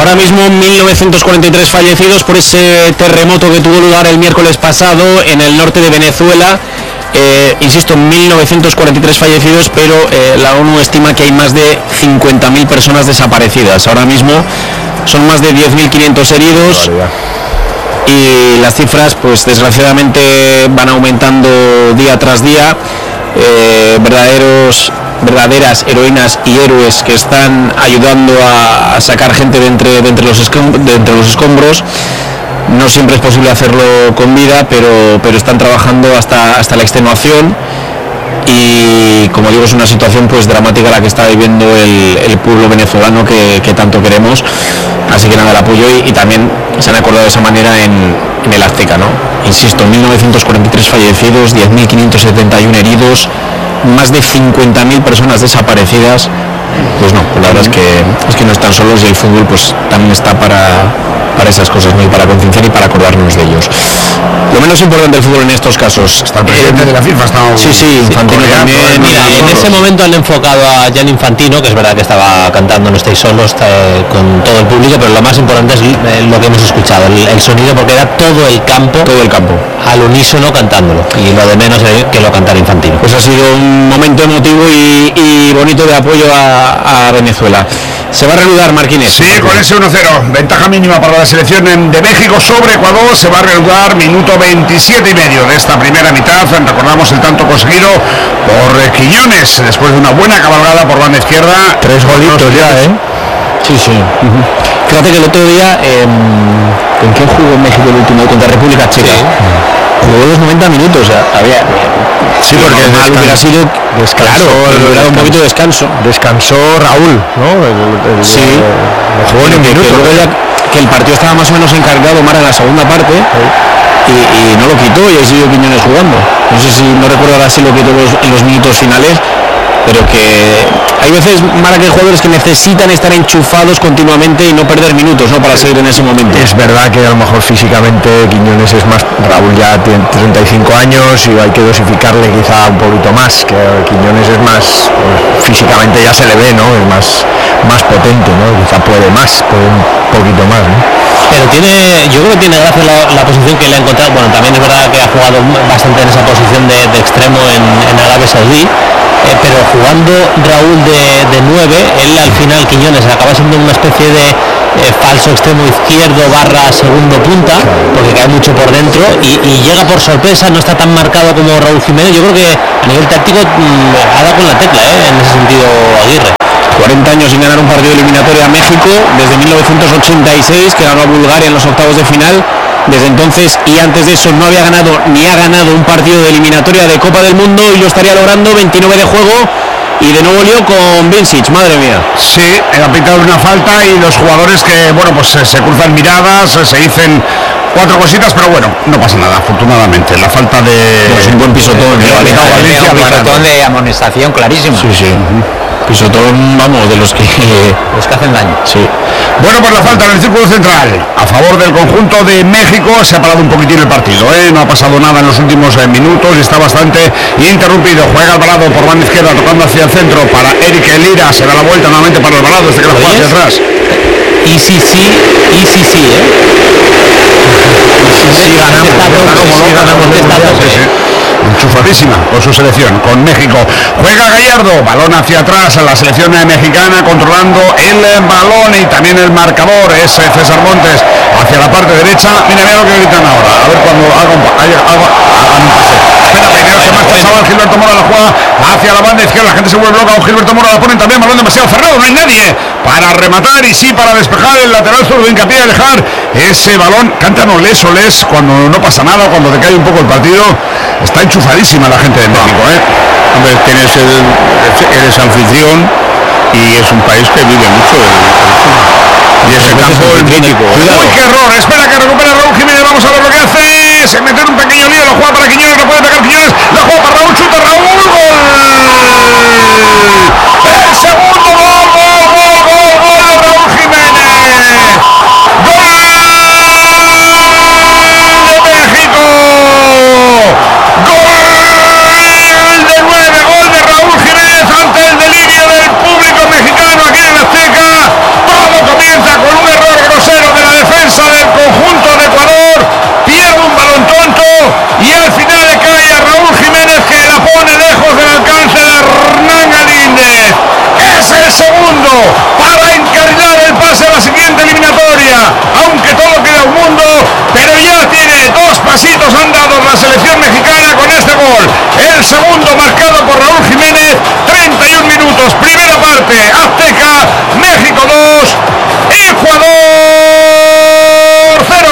ahora mismo 1943 fallecidos por ese terremoto que tuvo lugar el miércoles pasado en el norte de Venezuela. Insisto, 1943 fallecidos, pero la ONU estima que hay más de 50.000 personas desaparecidas. Ahora mismo son más de 10.500 heridos y las cifras, pues desgraciadamente, van aumentando día tras día. Verdaderas heroínas y héroes que están ayudando a sacar gente de entre los escombros. No siempre es posible hacerlo con vida, pero están trabajando hasta la extenuación, y como digo, es una situación pues dramática la que está viviendo el pueblo venezolano que tanto queremos. Así que nada, el apoyo, y también se han acordado de esa manera en el Azteca, ¿no? Insisto, 1943 fallecidos, 10.571 heridos, más de 50.000 personas desaparecidas. Pues no, pues la verdad es que no están solos, y el fútbol pues también está para esas cosas, ¿no? Y para concienciar y para acordarnos de ellos. Lo menos importante del fútbol en estos casos. Está el presidente de la FIFA, sí, Infantino también. Mira, en ese momento han enfocado a Gianni Infantino, que es verdad que estaba cantando No estáis solos con todo el público, pero lo más importante es lo que hemos escuchado, el sonido, porque era todo el campo al unísono cantándolo, y lo de menos que lo cantara Infantino. Pues ha sido un momento emotivo y bonito de apoyo a Venezuela. Se va a reanudar, Marquines. Sí, con ese 1-0, ventaja mínima para la selección de México sobre Ecuador. Se va a reanudar minuto 27 y medio de esta primera mitad. Recordamos el tanto conseguido por Quiñones después de una buena cabalgada por banda izquierda. 3 golitos ya, ¿eh? Sí. Fíjate que el otro día, ¿con quién jugó México el último? Contra República Checa. Sí. Jugó los 90 minutos, o sea, había... Sí, porque hubiera sido... Claro, hubiera dado un poquito de descanso. Descansó Raúl, ¿no? Sí. Jugó en un minuto. Que el partido estaba más o menos encargado Mar en la segunda parte, y no lo quitó, y ahí siguió Quiñones jugando. No sé si, no recuerdo ahora si lo quitó en los minutos finales, pero que hay veces, Mara, que hay jugadores que necesitan estar enchufados continuamente y no perder minutos, ¿no?, para seguir en ese momento. Es verdad que a lo mejor físicamente Quiñones es más, Raúl ya tiene 35 años y hay que dosificarle quizá un poquito más, que Quiñones es más, físicamente ya se le ve, ¿no?, es más potente, ¿no?, quizá puede un poquito más, ¿no? Pero yo creo que tiene gracia la posición que le ha encontrado. Bueno, también es verdad que ha jugado bastante en esa posición de extremo en Arabia Saudí, pero jugando Raúl de 9, él al final, Quiñones, acaba siendo una especie de falso extremo izquierdo / segundo punta, porque cae mucho por dentro y llega por sorpresa, no está tan marcado como Raúl Jiménez. Yo creo que a nivel táctico ha dado con la tecla, en ese sentido, Aguirre. 40 años sin ganar un partido eliminatorio a México, desde 1986, que ganó a Bulgaria en los octavos de final. Desde entonces, y antes de eso, no había ganado ni ha ganado un partido de eliminatoria de Copa del Mundo, y lo estaría logrando. 29 de juego, y de nuevo lío con Vincic, madre mía. Sí, ha pitado una falta, y los jugadores que, bueno, pues se cruzan miradas, se dicen 4 cositas, pero bueno, no pasa nada, afortunadamente. La falta de... Pues un buen pisotón. Un pisotón de amonestación clarísimo. Sí. Pisotón, vamos, de los que hacen daño. Sí. Bueno, pues la falta en el círculo central a favor del conjunto de México. Se ha parado un poquitín el partido, no ha pasado nada en los últimos minutos, y está bastante interrumpido. Juega Alvarado por banda izquierda, tocando hacia el centro para Eric Lira. Se da la vuelta nuevamente para Alvarado, que la juega hacia atrás. Sí, Enchufadísima con su selección, con México. Juega Gallardo, balón hacia atrás a la selección mexicana, controlando el balón, y también el marcador es César Montes hacia la parte derecha. Mira lo que gritan ahora, a ver cuando hagan un pase. Espera, primero se marcha chaval Gilberto Mora, la juega hacia la banda izquierda, la gente se vuelve loca. Gilberto Mora la ponen también, balón demasiado cerrado, no hay nadie para rematar, y sí para despejar. El lateral zurdo hincapié a dejar ese balón. Cántanos Solés cuando no pasa nada, cuando te cae un poco el partido. Está enchufadísima la gente de México, Hombre, eres anfitrión, y es un país que vive mucho y ese campo es mítico. Uy, qué error, espera que recupera Raúl Jiménez, vamos a ver lo que hace. Se mete en un pequeño lío, la juega para Quiñones, no puede pegar Quiñones, la juega para Raúl, chuta Raúl, gol. El segundo gol de Raúl Jiménez. Gol de México. Gol de 9, gol de Raúl Jiménez ante el delirio del público mexicano aquí en la Azteca. Todo comienza con un error El segundo marcado por Raúl Jiménez. 31 minutos, primera parte. Azteca, México 2, Ecuador 0.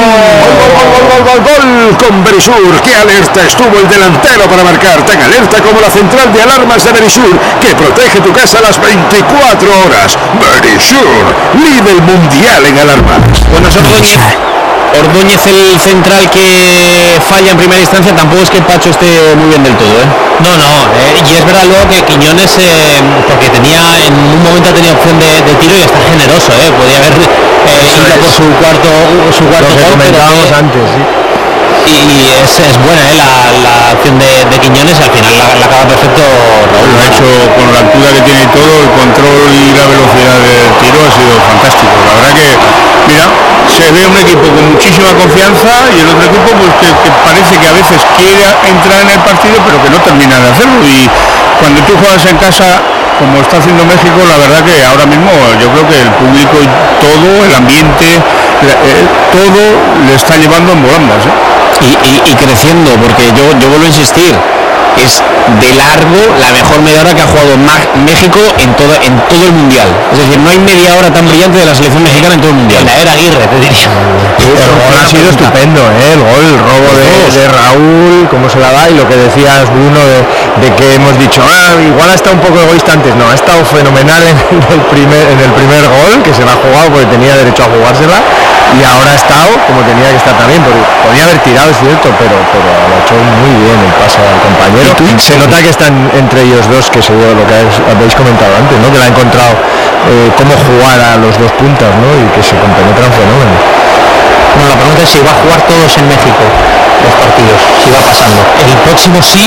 Gol con Verisur. Qué alerta estuvo el delantero para marcar. Tan alerta como la central de alarmas de Verisur, que protege tu casa a las 24 horas. Verisur, líder mundial en alarmas. Bueno, Ordóñez, el central que falla en primera instancia, tampoco es que Pacho esté muy bien del todo, ¿eh? No, y es verdad luego que Quiñones, porque en un momento tenía opción de tiro y está generoso, podía haber ido por su cuarto Lo que gol, comentábamos antes, sí. y es buena la acción de Quiñones, al final la acaba perfecto Raúl. Lo ha hecho con la altura que tiene y todo, el control y la velocidad del tiro ha sido fantástico. La verdad que, mira, se ve un equipo con muchísima confianza y el otro equipo pues que parece que a veces quiere entrar en el partido pero que no termina de hacerlo, y cuando tú juegas en casa como está haciendo México, la verdad que ahora mismo yo creo que el público y todo, el ambiente, todo le está llevando en volandas, Y creciendo, porque yo vuelvo a insistir, es de largo la mejor media hora que ha jugado México en todo el mundial. Es decir, no hay media hora tan brillante de la selección mexicana en todo el mundial. En la era Aguirre, te diría. El gol ha sido estupendo, el robo de Raúl, cómo se la da, y lo que decías, Bruno, de que hemos dicho, igual ha estado un poco egoísta antes. No, ha estado fenomenal en el primer gol, que se la ha jugado porque tenía derecho a jugársela, y ahora ha estado como tenía que estar también, porque podía haber tirado, es cierto, pero lo ha hecho muy bien el pase al compañero. Se nota que están entre ellos dos, que seguro lo que habéis comentado antes, ¿no? Que le ha encontrado cómo jugar a los dos puntas, ¿no? Y que se compenetran fenómeno. Bueno, la pregunta es si va a jugar todos en México los partidos, si va pasando. El próximo sí,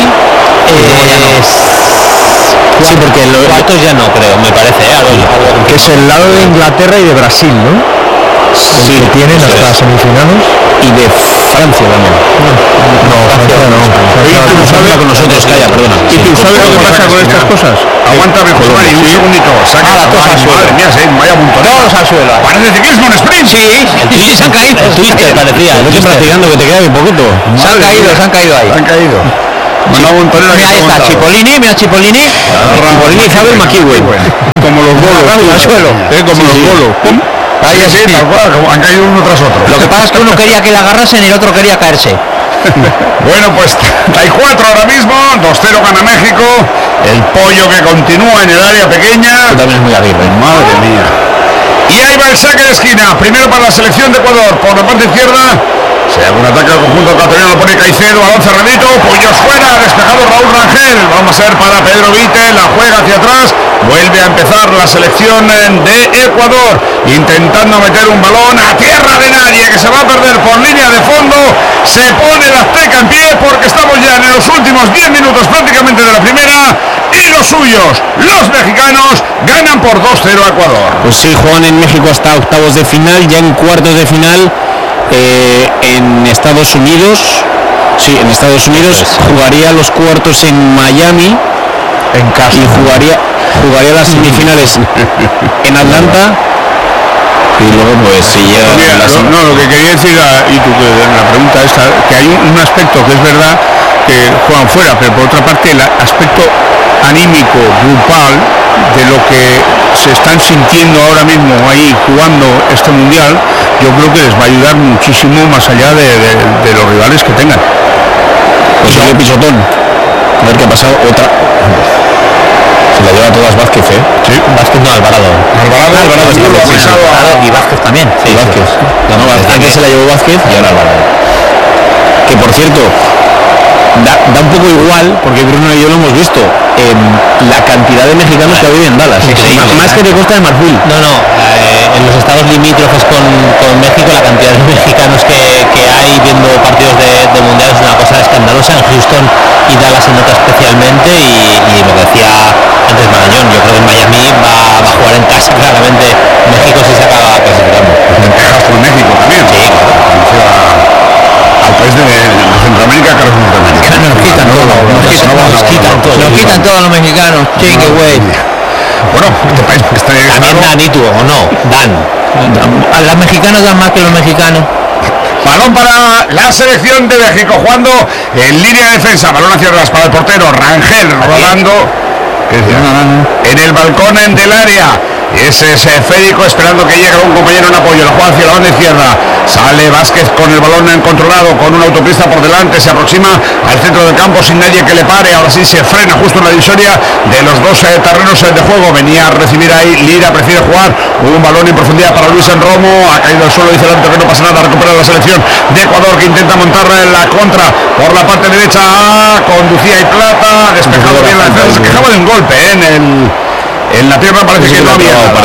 Sí, porque los cuartos ya no creo, me parece, que es el lado de Inglaterra y de Brasil, ¿no? Sí, que tienen hasta semifinales. Y de Francia también. No, Francia no. ¿Tú sabes con nosotros, calla, perdona. ¿Y tú sabes lo que pasa con estas cosas? Aguántame, José Mari, un segundito. Saca la cosa al suelo. Madre mía, vaya montoneta. Todos al suelo. Parece ciclismo en sprint. Sí, se han caído. El twister parecía. Vete practicando, que te queda bien poquito. Se han caído ahí. Han caído. Una montonera. Mira, ahí está Cipollini, Cipollini y Faber McEwen. Como los bolos. al suelo. Como los bolos. Ahí sí, tal cual, han caído uno tras otro. Lo que pasa es que uno quería que le agarrasen y el otro quería caerse. Bueno, pues 34 ahora mismo, 2-0 gana México. El pollo que continúa en el área pequeña. También es muy Aguirre. Madre mía. Y ahí va el saque de esquina. Primero para la selección de Ecuador. Por la parte izquierda se hace un ataque al conjunto ecuatoriano. Lo pone Caicedo. Balón cerradito. Pollos fuera. Despejado Raúl Rangel. Vamos a ver para Pedro Vite. La juega hacia atrás. Vuelve a empezar la selección de Ecuador. Intentando meter un balón a tierra de nadie. Que se va a perder por línea de fondo. Se pone la Azteca en pie porque estamos ya en los últimos 10 minutos prácticamente de la primera. Y los suyos, los mexicanos, ganan por 2-0 a Ecuador. Pues sí, juegan en México hasta octavos de final, ya en cuartos de final en Estados Unidos. Sí, en Estados Unidos jugaría los cuartos en Miami, en casa, y jugaría las semifinales en Atlanta. Y luego pues si llega lo que quería decir, y tú que la pregunta esta, que hay un aspecto que es verdad que juegan fuera, pero por otra parte el aspecto anímico, grupal, de lo que se están sintiendo ahora mismo ahí jugando este mundial, yo creo que les va a ayudar muchísimo más allá de los rivales que tengan. Pues el pisotón, a ver qué ha pasado. Otra se la lleva todas Vázquez, Sí. Vázquez no, Alvarado y Vázquez también. Sí, Vázquez. Antes se la llevó Vázquez y ahora Alvarado. Que por cierto, da un poco igual, porque Bruno y yo lo hemos visto, la cantidad de mexicanos que viven en Dallas. Más que de Costa de Marfil. En los estados limítrofes con México, la cantidad de mexicanos que hay viendo partidos de mundial es una cosa escandalosa. En Houston y Dallas se nota especialmente, y lo que decía antes Marañón, yo creo que en Miami va a jugar en casa claramente. México sí se acaba clasificando. Texas por México también. Sí, al país de Centroamérica que los norteamericanos. Nos quitan todos los mexicanos. Sí, qué güey. Bueno, este país también dan Itu, o no, dan. Los mexicanos dan más que los mexicanos. Balón para la selección de México, jugando en línea de defensa. Balón hacia atrás para el portero Rangel, rodando en el balcón del área. Ese es Federico esperando que llegue un compañero en apoyo. La juega hacia la banda izquierda. Sale Vázquez con el balón controlado, con una autopista por delante. Se aproxima al centro del campo sin nadie que le pare. Ahora sí se frena justo en la divisoria de los dos terrenos de juego. Venía a recibir ahí Lira, prefiere jugar. Un balón en profundidad para Luis Enromo. Ha caído al suelo, dice el árbitro que no pasa nada. Recupera la selección de Ecuador, que intenta montar la contra por la parte derecha. Conducía y Plata. Despejado bien la defensa. Se quejaba de un golpe en la tierra, parece que no había nada.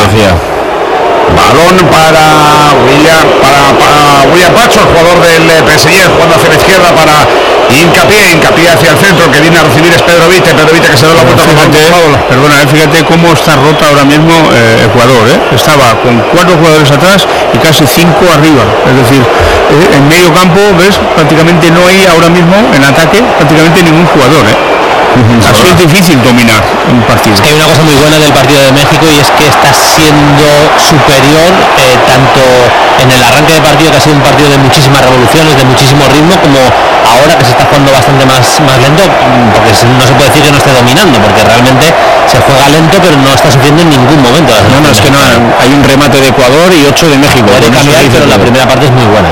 Balón para William Pacho, el jugador del PSG, jugando hacia la izquierda para hincapié hacia el centro. Que viene a recibir es Pedro Vite que se da la vuelta. Fíjate cómo está rota ahora mismo Ecuador. Estaba con 4 jugadores atrás y casi 5 arriba. Es decir, en medio campo, ves, prácticamente no hay ahora mismo en ataque prácticamente ningún jugador. Así es difícil dominar un partido. Es que hay una cosa muy buena del partido de México, y es que está siendo superior tanto en el arranque de partido, que ha sido un partido de muchísimas revoluciones, de muchísimo ritmo, como ahora que se está jugando bastante más lento, porque no se puede decir que no esté dominando, porque realmente se juega lento, pero no está sufriendo en ningún momento. No, es que no, hay un remate de Ecuador y 8 de México. Puede cambiar, pero la primera parte es muy buena.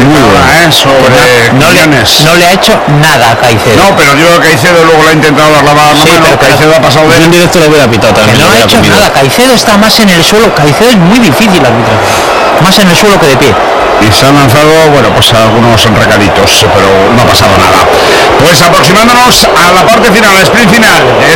Sobre no le ha hecho nada a Caicedo. No, pero yo creo que Caicedo luego la ha intentado dar la mano, pero Caicedo ha pasado de él. En directo lo hubiera pitado también. No ha hecho nada. Caicedo está más en el suelo. Caicedo es muy difícil arbitrar. Más en el suelo que de pie. Y se han lanzado, pues algunos recaditos, pero no ha pasado nada. Pues aproximándonos a la parte final, al sprint final de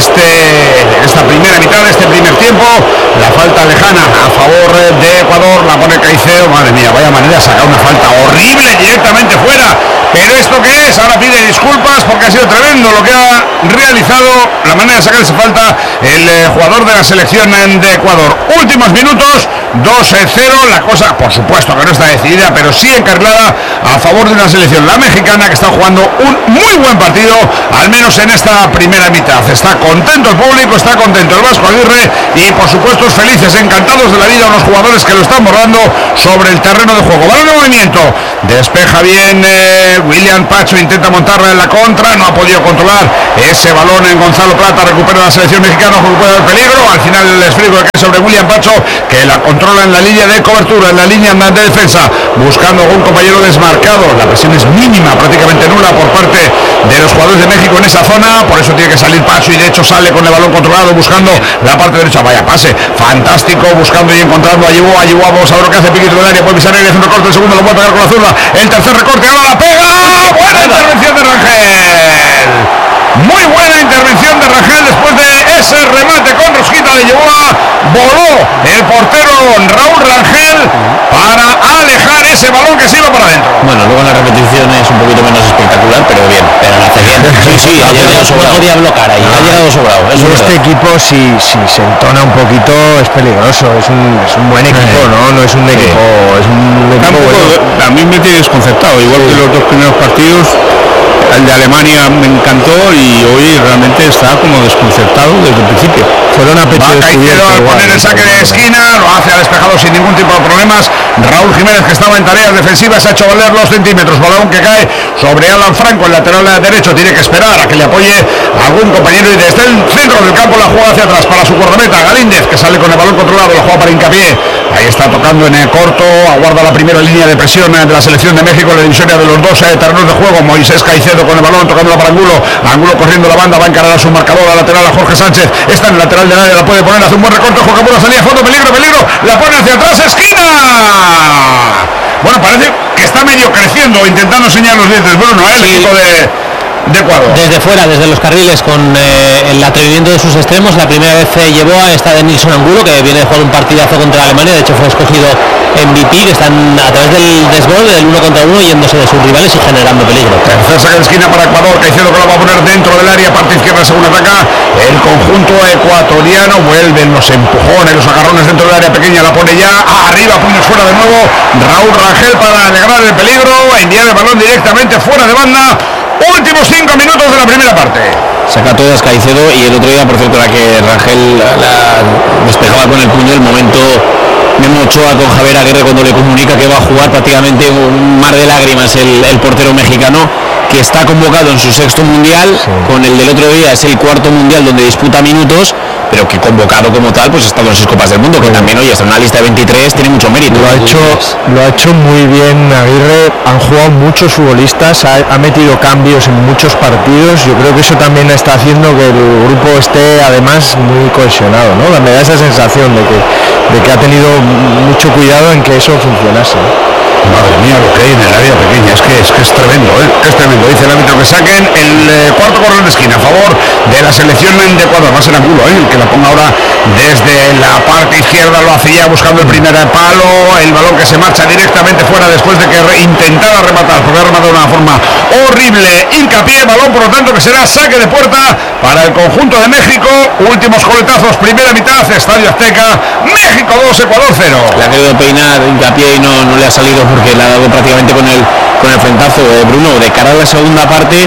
esta primera mitad, de este primer tiempo. La falta lejana a favor de Ecuador, la pone Caicedo. Madre mía, vaya manera de sacar una falta horrible directamente fuera. Pero ¿esto qué es? Ahora pide disculpas porque ha sido tremendo lo que ha realizado, la manera de sacar esa falta, el jugador de la selección de Ecuador. Últimos minutos, 2-0, la cosa por supuesto que no está decidida, pero sí encarrilada a favor de una selección, la mexicana, que está jugando un muy buen partido, al menos en esta primera mitad. Está contento el público, está contento el Vasco Aguirre, y por supuesto felices, encantados de la vida unos jugadores que lo están borrando sobre el terreno de juego. Balón de movimiento, despeja bien William Pacho, intenta montarla en la contra, no ha podido controlar ese balón en Gonzalo Plata, recupera la selección mexicana, recupera el peligro, al final el esfrigo que cae sobre William Pacho, que la controla en la línea de cobertura, en la línea de defensa, buscando algún compañero desmarcado. La presión es mínima, prácticamente nula por parte de los jugadores de México en esa zona, por eso tiene que salir Pacho, y de hecho sale con el balón controlado, buscando la parte derecha. Vaya pase fantástico, buscando y encontrando a Yeboa. Vamos a ver lo que hace Piquito del área, puede pisar el un recorte, el segundo lo puede pegar con la zurda, el tercer recorte, ahora la pega. Buena intervención de Rangel, muy buena intervención de Rangel después de ese remate con rosquita de Yeboa. Voló el portero Raúl Rangel para alejar ese balón que se iba para adentro. Bueno, luego en la repetición es un poquito menos espectacular, pero bien, pero lo hace bien. Sí, ha llegado sobrado. Podía bloquear ahí, Ha llegado sobrado. Este equipo, si se entona un poquito, es peligroso. Es un buen equipo, ¿no? No es un equipo, es un equipo bueno. A mí me tiene desconcertado, igual que los dos primeros partidos. El de Alemania me encantó y hoy realmente está como desconcertado desde el principio. Fueron a pecho Caicedo al poner el saque de esquina, lo hace a despejado sin ningún tipo de problemas. Raúl Jiménez, que estaba en tareas defensivas, ha hecho valer los centímetros. Balón que cae sobre Alan Franco, el lateral derecho. Tiene que esperar a que le apoye algún compañero, y desde el centro del campo la juega hacia atrás para su guardameta Galíndez, que sale con el balón controlado, la juega para Hincapié. Ahí está tocando en el corto, aguarda la primera línea de presión de la selección de México, la divisoria de los dos terrenos de juego. Moisés Caicedo con el balón, tocándola para Angulo corriendo la banda, va a encarar a su marcador, a lateral a Jorge Sánchez, está en el lateral del área, la puede poner, hace un buen recorte, Jorge Pura, salía a fondo, peligro, la pone hacia atrás, esquina. Bueno, parece que está medio creciendo, intentando enseñar los dientes, Bruno, el equipo de Ecuador. Desde fuera, desde los carriles, con el atrevimiento de sus extremos. La primera vez llevó a esta de Nilsson Angulo, que viene de jugar un partidazo contra Alemania, de hecho fue escogido MVP, que están a través del desborde, del 1 contra 1, yéndose de sus rivales y generando peligro. Tercer saque de esquina para Ecuador, Caicedo que lo va a poner dentro del área, parte izquierda según ataca el conjunto ecuatoriano. Vuelven los empujones, los agarrones dentro del área pequeña, la pone ya arriba, puños fuera de nuevo Raúl Rangel para alegrar el peligro, enviar el balón directamente fuera de banda. Últimos 5 minutos de la primera parte. Saca todas Caicedo, y el otro día, por cierto, la que Rangel la despejaba con el puño, el momento Memo Ochoa con Javier Aguirre cuando le comunica que va a jugar, prácticamente un mar de lágrimas el portero mexicano, que está convocado en su sexto mundial, con el del otro día es el cuarto mundial donde disputa minutos, pero que convocado como tal pues está en las 6 Copas del Mundo, que también, oye, está en una lista de 23, tiene mucho mérito. Lo ha hecho muy bien Aguirre, han jugado muchos futbolistas, ha metido cambios en muchos partidos, yo creo que eso también está haciendo que el grupo esté además muy cohesionado, ¿no? Me da esa sensación de que ha tenido mucho cuidado en que eso funcionase. Madre mía, lo que hay en el área pequeña, es que es tremendo, es tremendo. Dice el árbitro que saquen el cuarto corner de esquina a favor de la selección de Ecuador. Va a ser Angulo, el que la ponga ahora desde la parte izquierda, lo hacía buscando el primer palo, el balón que se marcha directamente fuera después de que intentara rematar, porque ha rematado de una forma horrible. Hincapié, balón por lo tanto que será saque de puerta para el conjunto de México. Últimos coletazos, primera mitad, Estadio Azteca, México 2, Ecuador 0. Le ha querido peinar Hincapié y no le ha salido porque le ha dado prácticamente con el frentazo. Bruno, de cara a la segunda parte,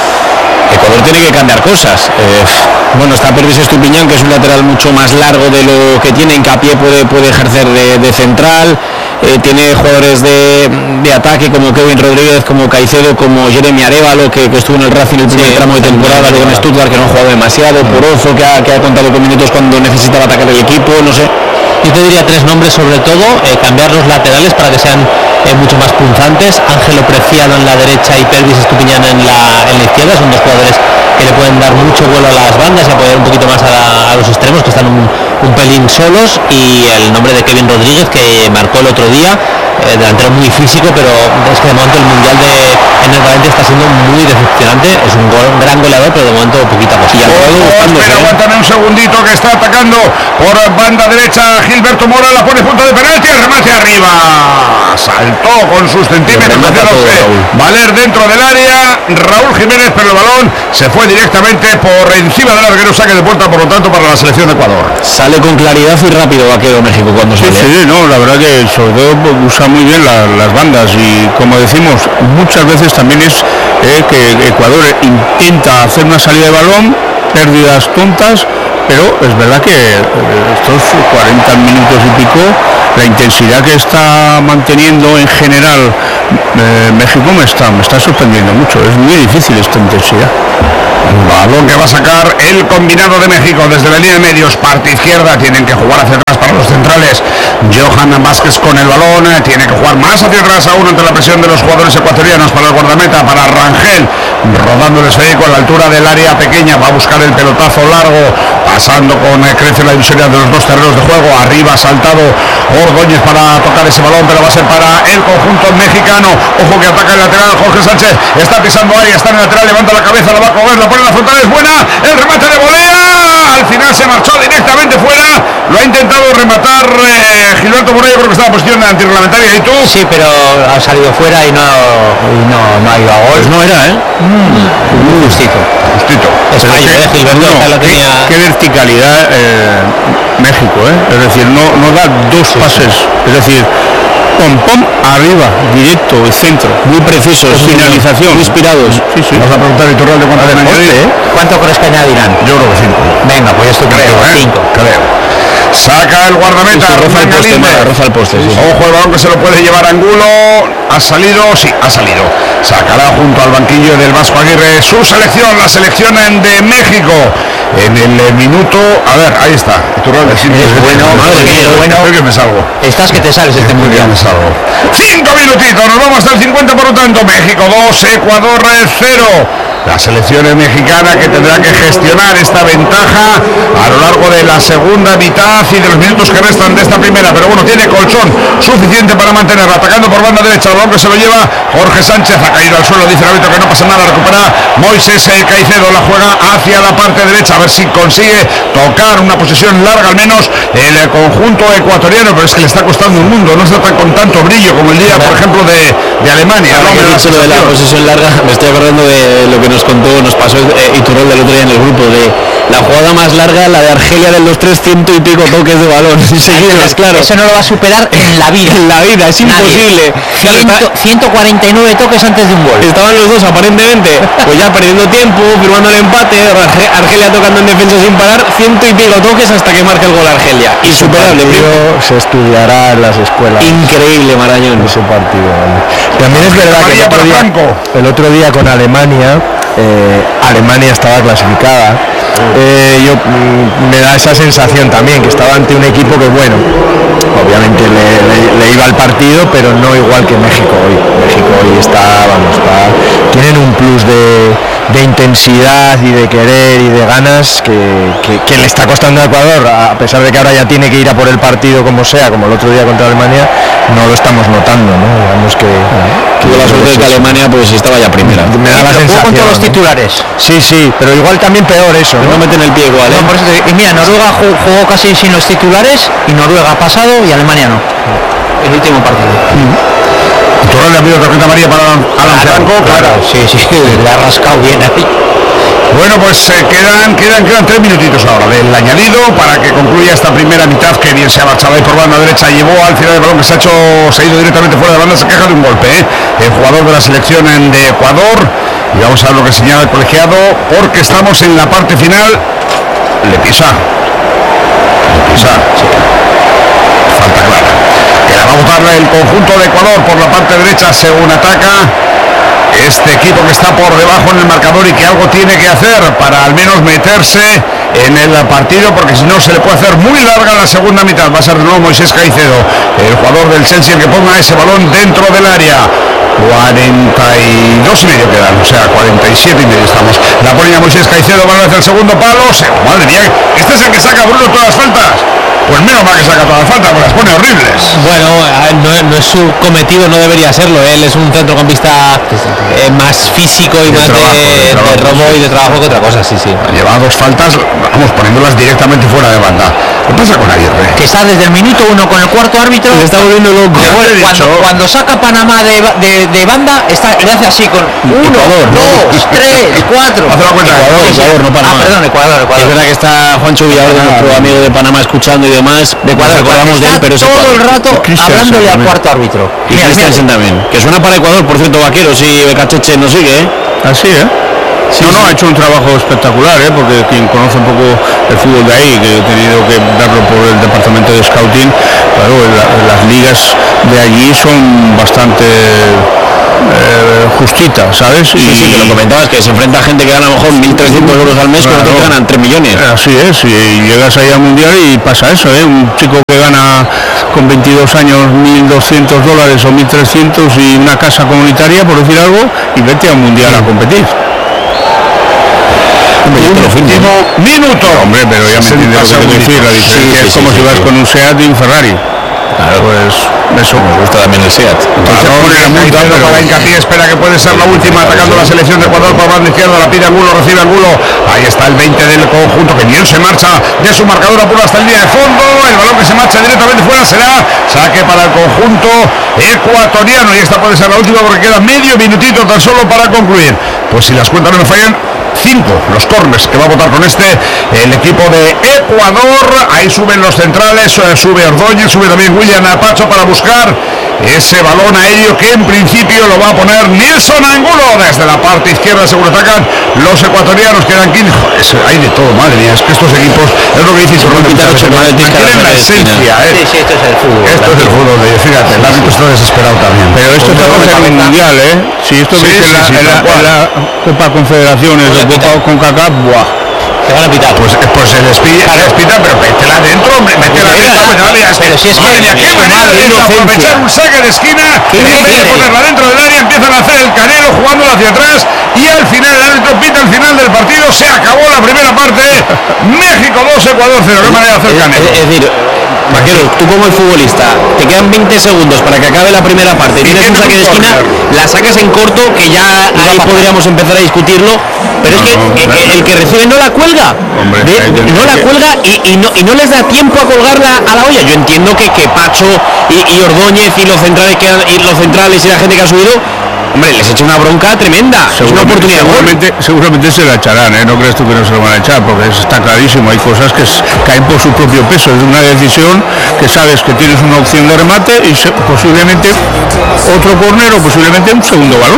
Ecuador tiene que cambiar cosas. Bueno, está Pervis Estupiñán, que es un lateral mucho más largo de lo que tiene. Hincapié puede ejercer de central. Tiene jugadores de ataque como Kevin Rodríguez, como Caicedo, como Jeremy Arévalo, que estuvo en el Racing el primer tramo de temporada, luego en Stuttgart, que no ha jugado demasiado, Porozo, que ha contado con minutos cuando necesitaba atacar el equipo, no sé. Yo te diría 3 nombres sobre todo, cambiar los laterales para que sean mucho más punzantes. Ángelo Preciado en la derecha y Pervis Estupiñán en la izquierda, son 2 jugadores que le pueden dar mucho vuelo a las bandas y apoyar un poquito más a los extremos, que están un pelín solos, y el nombre de Kevin Rodríguez, que marcó el otro día, delantero muy físico, pero es que de momento el mundial en el Valencia está siendo muy decepcionante. Es un gran goleador, pero de momento poquita cosilla. Pero aguántame un segundito, que está atacando por banda derecha Gilberto Mora, la pone punto de penalti, el remate arriba, saltó con sus centímetros, valer dentro del área Raúl Jiménez, pero el balón se fue directamente por encima del larguero, saque de puerta, por lo tanto para la selección de Ecuador. Sale con claridad y rápido Vaquero México cuando sale. Sí, no, la verdad que sobre todo usa muy bien las bandas, y como decimos muchas veces también es que Ecuador intenta hacer una salida de balón, pérdidas tontas, pero es verdad que estos 40 minutos y pico, la intensidad que está manteniendo en general México me está sorprendiendo mucho. Es muy difícil esta intensidad. Balón que va a sacar el combinado de México desde la línea de medios, parte izquierda, tienen que jugar hacia atrás para los centrales. Johan Vázquez con el balón, tiene que jugar más hacia atrás aún ante la presión de los jugadores ecuatorianos. Para el guardameta, para Rangel, rodando el esférico a la altura del área pequeña, va a buscar el pelotazo largo, pasando con crece la divisoria de los 2 terrenos de juego. Arriba ha saltado Ordóñez para tocar ese balón, pero va a ser para el conjunto mexicano. Ojo que ataca el lateral, Jorge Sánchez está pisando área, está en el lateral, levanta la cabeza, la va a coger, la pone en la frontal, es buena, el remate de volea, al final se marchó directamente fuera, lo ha intentado rematar Gilberto Moreno, creo que estaba en posición antirreglamentaria. ¿Y tú? Sí, pero ha salido fuera y no ha ido a gol. Pues no era, Muy justito. Es fallo, Gilberto lo tenía. Qué verticalidad México, es decir, no da 2 pases, es decir, pom arriba, directo, el centro, muy precisos, finalización, muy inspirados. Sí. Vamos a preguntar a Iturralde cuánto han añadido. ¿Cuánto crees que añadirán? Yo creo que 5. Venga, pues esto creo, 5. Saca el guardameta, roza el poste. Ojo, el balón que se lo puede llevar Angulo. ¿Ha salido? Sí, ha salido. Sacará junto al banquillo del Vasco Aguirre su selección, la selección de México. En el minuto, a ver, ahí está. Iturralde, sí, es bueno, creo que me salgo. Estás que te sales este mundial. Me salgo. 5 minutitos, nos vamos hasta el 50, por lo tanto, México 2, Ecuador 0. La selección mexicana que tendrá que gestionar esta ventaja a lo largo de la segunda mitad y de los minutos que restan de esta primera, pero bueno, tiene colchón suficiente para mantenerla. Atacando por banda derecha, el balón que se lo lleva Jorge Sánchez, ha caído al suelo, dice el árbitro que no pasa nada, recupera Moisés Caicedo, la juega hacia la parte derecha, a ver si consigue tocar una posesión larga al menos el conjunto ecuatoriano, pero es que le está costando un mundo, no está con tanto brillo como el día, por ejemplo, de de Alemania. Ahora que dicho lo de la posesión larga, me estoy acordando de lo que nos pasó Iturralde del otro día en el grupo, de la jugada más larga, la de Argelia de los 300 y pico toques de balón seguidos, claro. Eso no lo va a superar en la vida. En la vida, es imposible. 149 toques antes de un gol. Estaban los dos aparentemente, pues ya perdiendo tiempo, firmando el empate, Argelia tocando en defensa sin parar, 100 y pico toques hasta que marca el gol Argelia. Insuperable. Se estudiará en las escuelas. Increíble, Marañón. Ese partido. También es verdad que el otro día con Alemania, Alemania estaba clasificada. Me da esa sensación también, que estaba ante un equipo que, bueno, obviamente le iba al partido, pero no igual que México hoy. México hoy tienen un plus de intensidad y de querer y de ganas que le está costando a Ecuador, a pesar de que ahora ya tiene que ir a por el partido como sea, como el otro día contra Alemania, no lo estamos notando, ¿no? Digamos que tuvo la suerte de que Alemania pues estaba ya primera. Me da la sensación, con todos los titulares. Sí, pero igual también peor eso, ¿no? No meten el pie igual, ¿eh? No, por eso y mira, Noruega jugó casi sin los titulares y Noruega ha pasado y Alemania no. El último partido. Torral le ha pedido tarjeta amarilla para Alan Franco, claro. Sí, le ha rascado bien ahí. Bueno, pues quedan 3 minutitos ahora del añadido para que concluya esta primera mitad, que bien se ha marchado ahí por banda derecha, llevó al final del balón que se ha ido directamente fuera de banda, se queja de un golpe, el jugador de la selección de Ecuador, y vamos a ver lo que señala el colegiado, porque estamos en la parte final. Le pisa, falta clara, que la va a botar el conjunto de Ecuador por la parte derecha según ataca este equipo que está por debajo en el marcador y que algo tiene que hacer para al menos meterse en el partido, porque si no se le puede hacer muy larga la segunda mitad. Va a ser de nuevo Moisés Caicedo, el jugador del Chelsea, el que ponga ese balón dentro del área. 42 y medio quedan, o sea, 47 y medio estamos. La ponía Moisés Caicedo, van a hacer el segundo palo. Madre mía, este es el que saca Bruno todas las faltas. Pues menos mal que saca todas las faltas, porque las pone horribles. Bueno, no es su cometido, no debería serlo. Él es un centrocampista más físico y más de robo y de trabajo que otra cosa, sí. Lleva 2 faltas, vamos, poniéndolas directamente fuera de banda. ¿Qué pasa con Aguirre? Que está desde el minuto 1 con el cuarto árbitro. Se está volviendo loco. Cuando saca Panamá de banda, le hace así con 1, 2, 3, 4. Hace la cuenta. Ecuador, no Panamá. Perdón, Ecuador. Es verdad que está Juancho Villaverde, nuestro amigo de Panamá, escuchando y demás. De Ecuador recordamos de él, pero todo el rato hablándole al cuarto árbitro. Y Christensen también, que suena para Ecuador, por cierto, Vaqueros y Becacheche nos sigue, Así, Sí, ha hecho un trabajo espectacular, porque quien conoce un poco el fútbol de ahí, que he tenido que verlo por el departamento de scouting, claro, las ligas de allí son bastante justitas, ¿sabes? Sí, que lo comentabas, que se enfrenta a gente que gana a lo mejor 1.300 euros al mes, con otros que ganan 3 millones. Así es, y llegas ahí al mundial y pasa eso, un chico que gana con 22 años $1.200 o 1.300 y una casa comunitaria, por decir algo, y vete al mundial a competir. Último minuto. Hombre, pero ya me entiendes lo que te decir. La diferencia es como si vas con un Seat y un Ferrari. Claro, pues eso me gusta también el Seat. Para hincapié, espera que puede ser la última, atacando la selección de Ecuador por banda izquierda, la pide Angulo, recibe Angulo. Ahí está el 20 del conjunto, que bien se marcha de su marcador apuro hasta el línea de fondo. El balón que se marcha directamente fuera será saque para el conjunto ecuatoriano, y esta puede ser la última porque queda medio minutito tan solo para concluir. Pues si las cuentas no me fallan, 5 los corners que va a votar con el equipo de Ecuador. Ahí suben los centrales, sube Ordóñez, sube también William Apacho para buscar ese balón aéreo que en principio lo va a poner Nilson Angulo desde la parte izquierda. Según atacan los ecuatorianos, quedan 15. Hay de todo, madre mía, es que estos equipos, es lo que dices, mantienen la esencia. Sí, esto es el fútbol. Esto es el fútbol, fíjate, el árbitro está desesperado también. Pero esto está en el mundial, si esto ves en la Copa Confederaciones, la Copa con CACAF, ¡buah! Te van a pitar. Pues se les pita, pero métela adentro, métela adentro. Pero si es madre mía, qué manera de aprovechar un saque de esquina, en vez de ponerla dentro del área, empiezan a hacer el canelo jugándola hacia atrás, y al final el árbitro pita el final del partido. Se acabó la primera parte. México 2, Ecuador 0. Qué manera de hacer canelo. Es decir, Vaquero, tú como el futbolista, te quedan 20 segundos para que acabe la primera parte, tienes un saque de esquina, la sacas en corto, que ya ahí podríamos empezar a discutirlo, pero es que el que recibe no la cuelga. Hombre, no la cuelga y no les da tiempo a colgarla a la olla. Yo entiendo que Pacho y Ordóñez y los centrales y la gente que ha subido, hombre, les echa una bronca tremenda. Es una oportunidad. Seguramente se la echarán, no crees tú que no se lo van a echar, porque está clarísimo, hay cosas que caen por su propio peso. Es una decisión que sabes que tienes una opción de remate y posiblemente otro córner o posiblemente un segundo balón.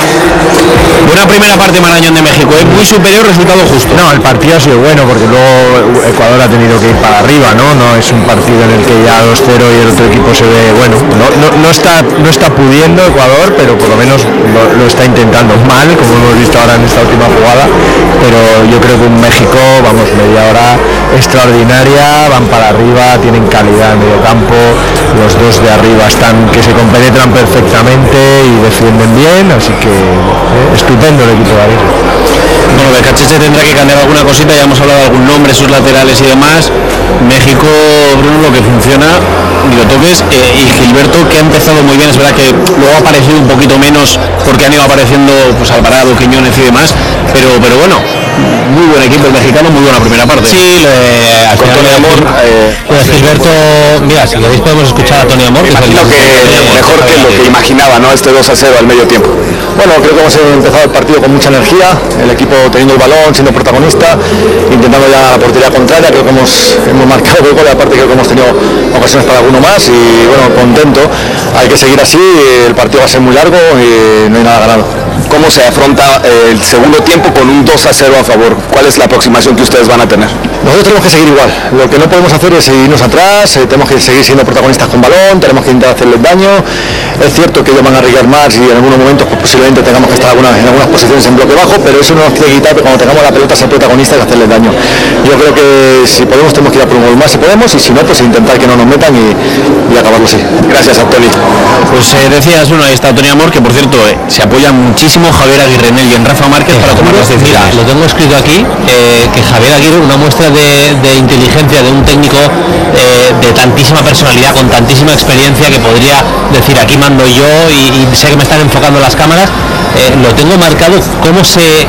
Buena primera parte Marañón de México, muy superior, resultado justo. No, el partido ha sido bueno porque luego Ecuador ha tenido que ir para arriba, no es un partido en el que ya 2-0 y el otro equipo se ve, bueno, no está pudiendo Ecuador, pero por lo menos lo está intentando mal, como hemos visto ahora en esta última jugada, pero yo creo que en México, vamos, media hora extraordinaria, van para arriba, tienen calidad en medio campo, los dos de arriba están que se compenetran perfectamente y defienden bien, así que estupendo el equipo de Aguirre. Bueno, Becacheche tendrá que cambiar alguna cosita, ya hemos hablado de algún nombre, sus laterales y demás. México, Bruno, lo que funciona, ni lo toques, y Gilberto, que ha empezado muy bien, es verdad que luego ha aparecido un poquito menos porque han ido apareciendo pues Alvarado, Quiñones y demás, pero bueno, muy buen equipo el mexicano, muy buena primera parte. Sí, al final Tony Amor, Gilberto, mira, si queréis podemos escuchar a Tony Amor. Imagino que mejor que lo que imaginaba, ¿no? Este 2-0 al medio tiempo. Bueno, creo que hemos empezado el partido con mucha energía, el equipo teniendo el balón, siendo protagonista, intentando ya la portería contraria, creo que hemos marcado el gol, aparte creo que hemos tenido ocasiones para alguno más y bueno, contento, hay que seguir así, el partido va a ser muy largo y no hay nada ganado. ¿Cómo se afronta el segundo tiempo con un 2-0 a favor? ¿Cuál es la aproximación que ustedes van a tener? Nosotros tenemos que seguir igual, lo que no podemos hacer es irnos atrás, tenemos que seguir siendo protagonistas con balón, tenemos que intentar hacerles daño, es cierto que ellos van a arriesgar más y en algunos momentos pues, posiblemente tengamos que estar en algunas posiciones en bloque bajo, pero eso no nos quiere quitar que cuando tengamos la pelota ser protagonistas y hacerles daño. Yo creo que si podemos tenemos que ir a por un gol más si podemos y si no pues intentar que no nos metan y acabarlo así. Gracias, Antoni. Pues decías, bueno, ahí está Tony Amor, que por cierto se apoya muchísimo Javier Aguirre y en Rafa Márquez para tomar las decisiones. Mira, lo tengo escrito aquí, que Javier Aguirre, una muestra de inteligencia de un técnico de tantísima personalidad, con tantísima experiencia, que podría decir aquí mando yo y sé que me están enfocando las cámaras, lo tengo marcado cómo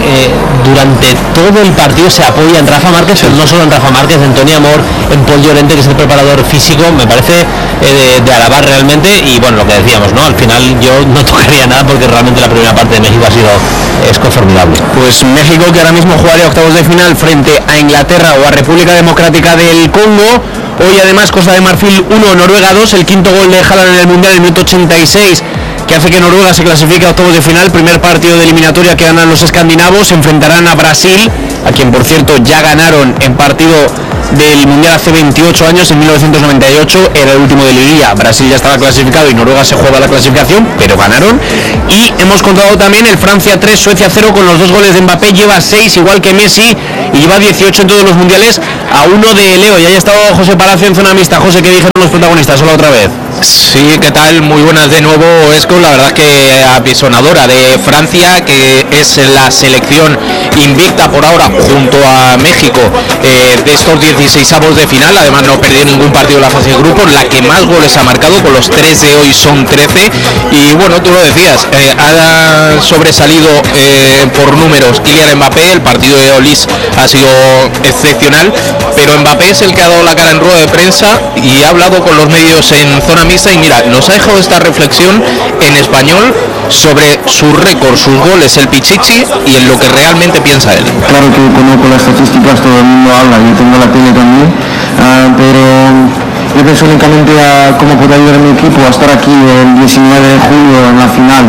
durante todo el partido se apoya en Rafa Márquez, pero no solo en Rafa Márquez, en Tony Amor, en Paul Llorente, que es el preparador físico, me parece de alabar realmente. Y bueno, lo que decíamos, ¿no? Al final yo no tocaría nada porque realmente la primera parte de México es formidable. Pues México, que ahora mismo jugaría octavos de final frente a Inglaterra o a República Democrática del Congo. Hoy además Costa de Marfil 1, Noruega 2, el quinto gol de Haaland en el Mundial en el minuto 86, que hace que Noruega se clasifique a octavos de final. Primer partido de eliminatoria que ganan los escandinavos, se enfrentarán a Brasil, a quien por cierto ya ganaron en partido del Mundial hace 28 años, en 1998, era el último de liguilla. Brasil ya estaba clasificado y Noruega se juega la clasificación, pero ganaron. Y hemos contado también el Francia 3, Suecia 0 con los 2 goles de Mbappé, lleva 6 igual que Messi y lleva 18 en todos los mundiales, a 1 de Leo. Y ahí ha estado José Palacio en zona mixta. José, ¿qué dijeron los protagonistas? Hola otra vez. Sí, ¿qué tal? Muy buenas de nuevo, Esco. La verdad que apisonadora de Francia, que es la selección invicta por ahora junto a México de estos 16avos de final. Además no perdió ningún partido en la fase de grupos, la que más goles ha marcado, con los 3 de hoy son 13. Y bueno, tú lo decías, ha sobresalido por números Kylian Mbappé. El partido de Olis ha sido excepcional, pero Mbappé es el que ha dado la cara en rueda de prensa y ha hablado con los medios en zona mixta, y mira, nos ha dejado esta reflexión en español sobre sus récords, sus goles, el Pichichi, y en lo que realmente piensa él. Claro que conozco las estadísticas, todo el mundo habla, yo tengo la tele también, pero yo pienso únicamente a cómo puede ayudar a mi equipo a estar aquí el 19 de julio en la final.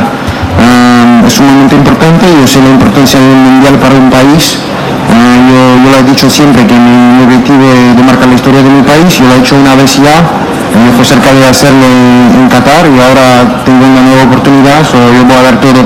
Es un momento importante, yo sé la importancia del mundial para un país. Yo lo he dicho siempre que mi objetivo es de marcar la historia de mi país. Yo lo he hecho una vez ya, fue cerca de hacerlo en Qatar y ahora tengo una nueva oportunidad. Yo voy a dar todo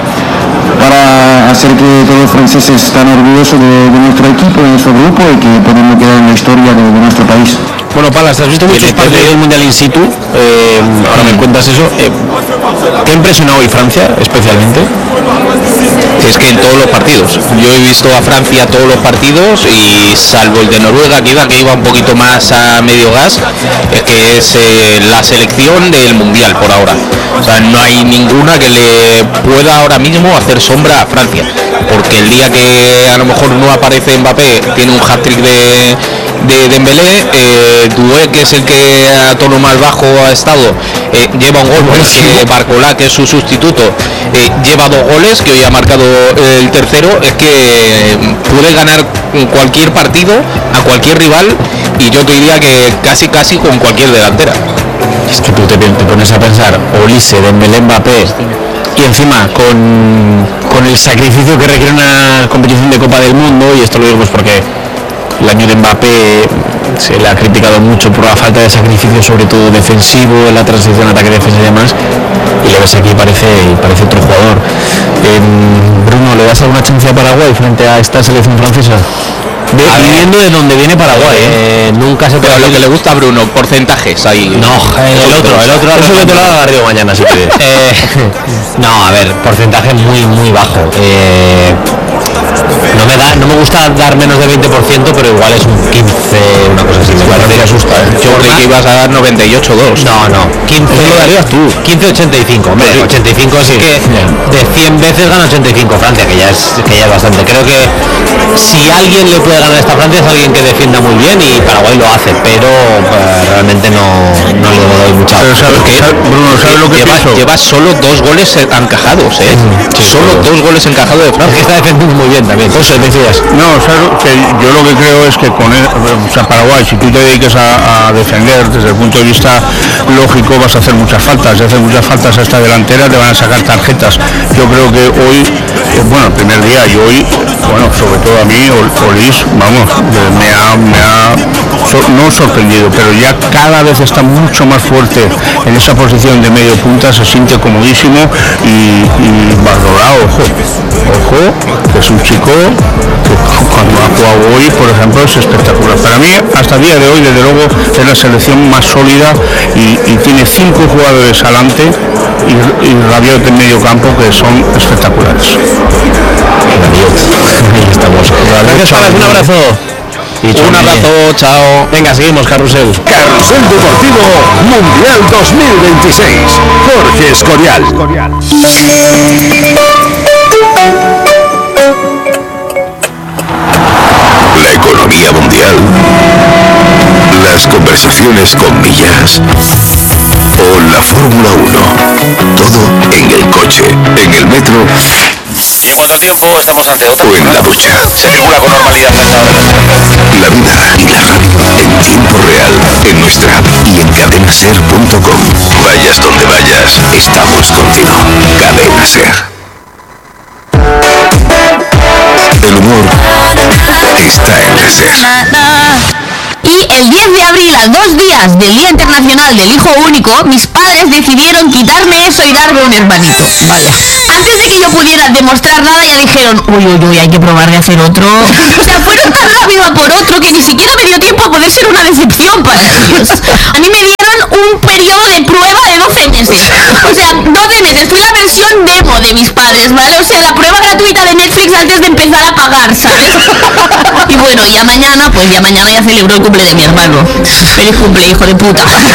para hacer que todos los franceses estén orgullosos de nuestro equipo, de nuestro grupo, y que podamos quedar en la historia de nuestro país. Bueno, Palas, has visto muchos partidos del Mundial in situ, ahora me cuentas eso. ¿Qué ha impresionado hoy Francia especialmente? Es que en todos los partidos, yo he visto a Francia todos los partidos y salvo el de Noruega que iba un poquito más a medio gas, es que es la selección del mundial por ahora. O sea, no hay ninguna que le pueda ahora mismo hacer sombra a Francia, porque el día que a lo mejor no aparece Mbappé tiene un hat-trick de Dembélé, Doué, que es el que a tono más bajo ha estado, lleva un gol, porque Barcola, que es su sustituto, lleva 2 goles, que hoy ha marcado el tercero. Es que puede ganar cualquier partido a cualquier rival, y yo te diría que casi con cualquier delantera. Es que tú te pones a pensar, Olise, Dembélé, Mbappé, y encima con el sacrificio que requiere una competición de Copa del Mundo, y esto lo digo pues porque el año de Mbappé se le ha criticado mucho por la falta de sacrificio, sobre todo defensivo, en la transición ataque-defensa y demás, y le ves aquí parece otro jugador. Bruno, ¿le das alguna chance a Paraguay frente a esta selección francesa? Viendo de dónde viene Paraguay, nunca se Pero lo que le gusta a Bruno, porcentajes ahí. No, el otro eso que te lo haga Garrido mañana si quieres. No, a ver, porcentaje muy bajo. No me gusta dar menos de 20%, pero igual es un 15, una cosa así. Me asusta, Yo creí que ibas a dar 98,2. No, 15. ¿Qué lo darías tú? 15,85. Hombre, 85 es que de 100 veces gana 85 Francia, que ya es bastante. Creo que si alguien le puede ganar a esta Francia es alguien que defienda muy bien, y Paraguay lo hace, pero realmente no le doy mucha. Pero Bruno, ¿sabes lo que lleva solo 2 goles encajados, solo 2 goles encajados de Francia. Está defendiendo muy bien también. José, decías. No, que yo lo que creo es que con Paraguay, si tú te dedicas a defender desde el punto de vista lógico, vas a hacer muchas faltas. Si haces muchas faltas a esta delantera, te van a sacar tarjetas. Yo creo que hoy, el primer día, y hoy, sobre todo a mí, Olise, vamos, me ha no sorprendido, pero ya cada vez está mucho más fuerte en esa posición de medio punta, se siente comodísimo, y Barcola, ojo, que es un chico que cuando ha jugado hoy, por ejemplo, es espectacular. Para mí, hasta el día de hoy, desde luego, es la selección más sólida, y tiene 5 jugadores adelante y Rabiot en medio campo que son espectaculares. Ahí estamos. Gracias, Palas, un abrazo. Un abrazo, chao. Venga, seguimos, Carrusel. Carrusel Deportivo Mundial 2026. Jorge Escorial. La economía mundial, las conversaciones con millas o la Fórmula 1. Todo en el coche, en el metro. ¿Y en cuánto tiempo estamos ante otra? O en la ducha. Se circula con normalidad hasta ahora. La vida y la radio en tiempo real, en nuestra app y en cadenaser.com. Vayas donde vayas, estamos contigo. Cadena Ser. El humor está en la Ser. Y el 10 de abril, a 2 días del Día Internacional del Hijo Único, mis padres decidieron quitarme eso y darme un hermanito. Vaya. Antes de que yo pudiera demostrar nada, ya dijeron, uy, hay que probar de hacer otro. O sea, fueron tan rápido a por otro que ni siquiera me dio tiempo a poder ser una decepción para ellos. A mí me dieron un periodo de prueba de 12 meses. O sea, 12 meses. Fui la versión demo de mis padres, ¿vale? O sea, la prueba gratuita de Netflix antes de empezar a pagar, ¿sabes? Y bueno, ya mañana ya celebro el cumple de mi hermano. Feliz cumple, hijo de puta.